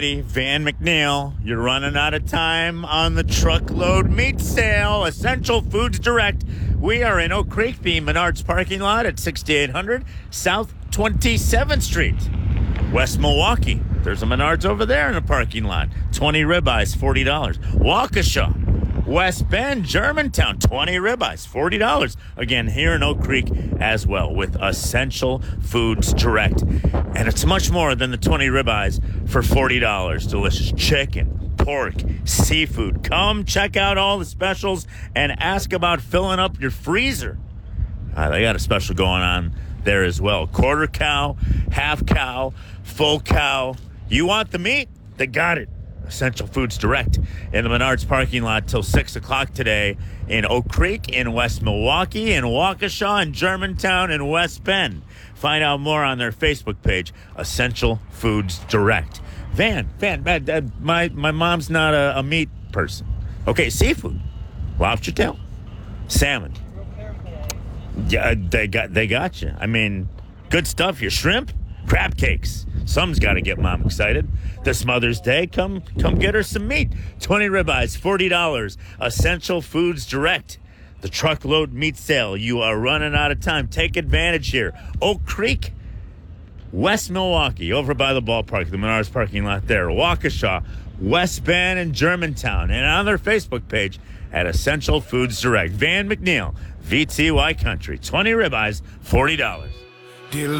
righty, Van McNeil, you're running out of time on the truckload meat sale. Essential Foods Direct. We are in Oak Creek, the Menards parking lot at 6800 South 27th Street. West Milwaukee, there's a Menards over there in the parking lot. 20 ribeyes, $40. Waukesha, West Bend, Germantown, 20 ribeyes, $40. Again, here in Oak Creek as well with Essential Foods Direct. And it's much more than the 20 ribeyes for $40. Delicious chicken, pork, seafood. Come check out all the specials and ask about filling up your freezer. They got a special going on there as well. Quarter cow, half cow, full cow. You want the meat? They got it. Essential Foods Direct in the Menards parking lot till 6 o'clock today in Oak Creek, in West Milwaukee, in Waukesha, in Germantown, and West Bend. Find out more on their Facebook page, Essential Foods Direct. Van, my mom's not a meat person. Okay, seafood, lobster tail, salmon. Yeah, they got you. I mean, good stuff. Your shrimp, crab cakes. Something's got to get Mom excited. This Mother's Day, come get her some meat. 20 ribeyes, $40. Essential Foods Direct. The truckload meat sale. You are running out of time. Take advantage here. Oak Creek, West Milwaukee, over by the ballpark, the Menards parking lot there. Waukesha, West Bend, and Germantown. And on their Facebook page at Essential Foods Direct. Van McNeil, VTY Country. 20 ribeyes, $40.